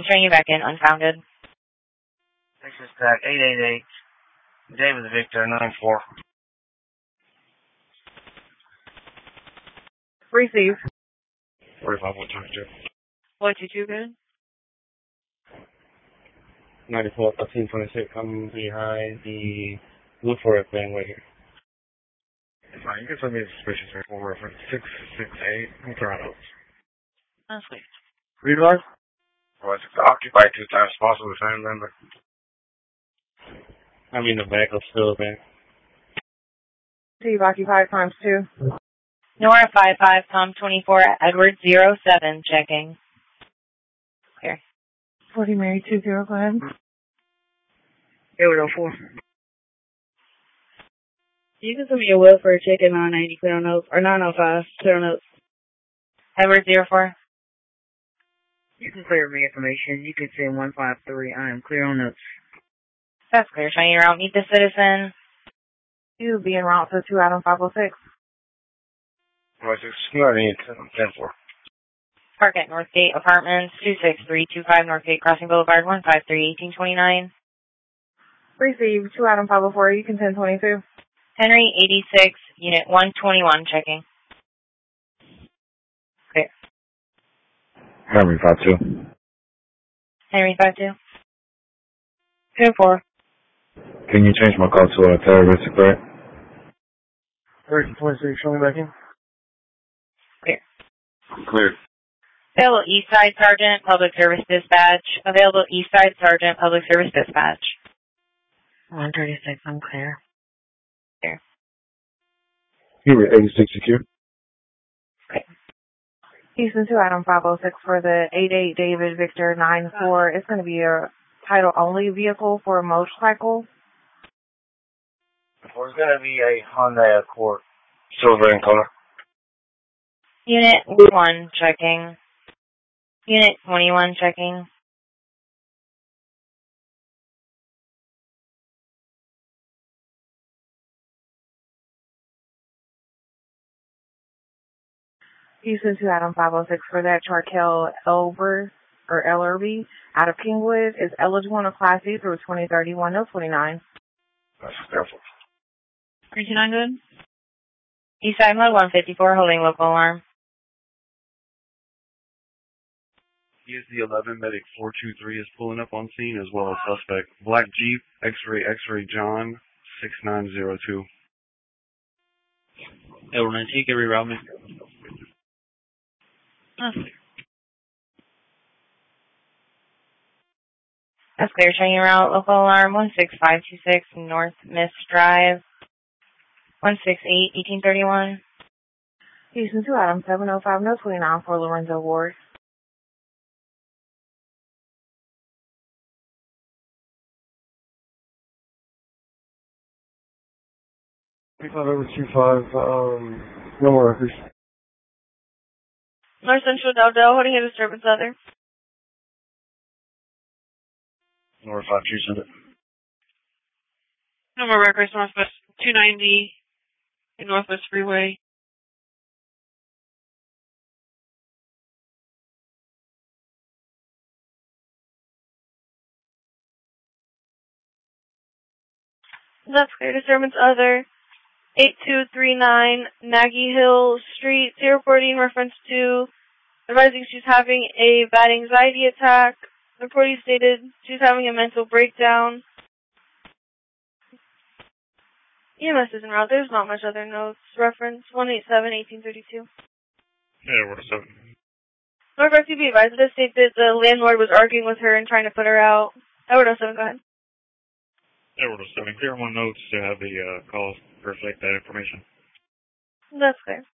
Turning you back in, unfounded. Texas Tech 888. David Victor 94. Receive. 45, what time, Jeff? 122, good? 94, 1326. I'm behind the look for it thing right here. Fine, you can send me a suspicious for reference 668. I'm trying to. That's sweet. Read life? Was occupied 2 times, possibly family member. I mean, the back of still there. Steve occupied times 2. Nora 55, Tom 24, Edward 07, checking. Here. 40 Mary 20, go ahead. Edward 04. You can send me a will for a check at 990 clear on notes, or 905 clear on notes. Edward 04. You can clear me information. You can send 153. I am clear on notes. That's clear. Showing you around. Meet the citizen. You will be en route to 2 Adam 506. 10-4. Park at Northgate Apartments, 26325 Northgate Crossing Boulevard, 153-1829. Receive 2 Adam 504. You can 1022. Henry 86, Unit 121, checking. Clear. Henry 52. Henry 52. 10-4. Can you change my call to a terroristic threat? 26, show me back in. Clear. Clear. Available Eastside Sergeant, Public Service Dispatch. Available Eastside Sergeant, Public Service Dispatch. 136, I'm clear. Clear. You were 86 secure. Okay. Houston 2 Adam 506 for the 88 David Victor 94. It's going to be a title-only vehicle for a motorcycle. There's going to be a Honda Accord. Silver in color. Unit 1, checking. Unit 21, checking. Houston 2 Adam 506 for that Charkel Elber or LRB out of Kingwood is eligible in a Class C through 2031, no 29. That's careful. 39 good. Eastside Mode 154, holding local alarm. ESD 11 medic 423 is pulling up on scene as well as suspect Black Jeep X-ray John 6902. Edward 19, can reroute me? That's clear. Showing you around local alarm 16526 North Miss Drive, 168-1831. Houston 2 Adam 705, no 29 for Lorenzo Ward. Over 25, no more records. North Central Dowdell, holding a disturbance other. North 5, send it. No more records, Northwest 290 and Northwest Freeway. That's clear. Disturbance other. 8239 Nagy Hill Street. She reporting reference to advising she's having a bad anxiety attack. The reporting stated she's having a mental breakdown. EMS is en route. There's not much other notes. Reference 187-1832. Yeah, what is that? Northwest UB advised to state that the landlord was arguing with her and trying to put her out. Edward 07, go ahead. Edward 07, clear one notes to have the call reflect that information. That's clear.